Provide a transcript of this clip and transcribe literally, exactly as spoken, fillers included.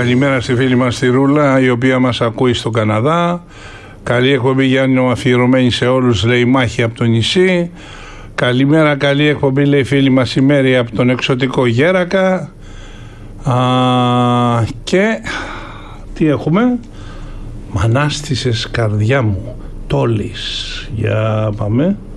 Καλημέρα στη φίλη μας τη Ρούλα, η οποία μας ακούει στο Καναδά. Καλή εκπομπή Γιάννη, αφιερωμένη σε όλους, λέει Μάχη από το νησί. Καλημέρα, καλή εκπομπή, λέει φίλη μας η Μέρη από τον εξωτικό Γέρακα. Α, και τι έχουμε? Μ' ανάστησες καρδιά μου, Τόλης. Για πάμε.